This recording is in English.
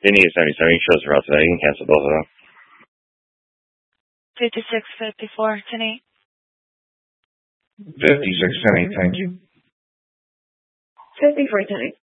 They need 77 shows for us today. You can cancel both of them. 5654 tonight. 56 tonight, thank you. 54 tonight.